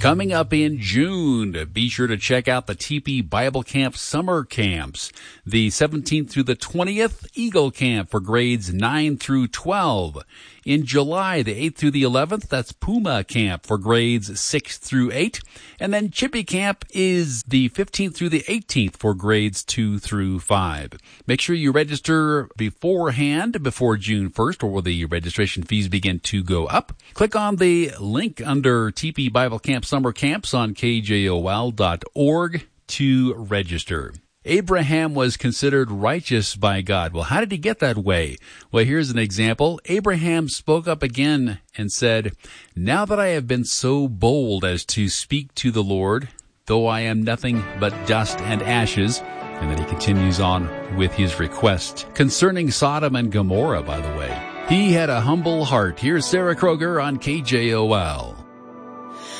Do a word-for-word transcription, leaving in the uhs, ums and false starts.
Coming up in June, be sure to check out the T P Bible Camp summer camps. The seventeenth through the twentieth, Eagle Camp for grades nine through twelve. In July, the eighth through the eleventh, that's Puma Camp for grades six through eight. And then Chippy Camp is the fifteenth through the eighteenth for grades two through five. Make sure you register beforehand, before June first, or the registration fees begin to go up. Click on the link under T P Bible Camp Summer Camps on K J O L dot org to register. Abraham was considered righteous by God. Well, how did he get that way? Well, here's an example. Abraham spoke up again and said, "Now that I have been so bold as to speak to the Lord, though I am nothing but dust and ashes." And then he continues on with his request concerning Sodom and Gomorrah, by the way. He had a humble heart. Here's Sarah Kroger on K J O L.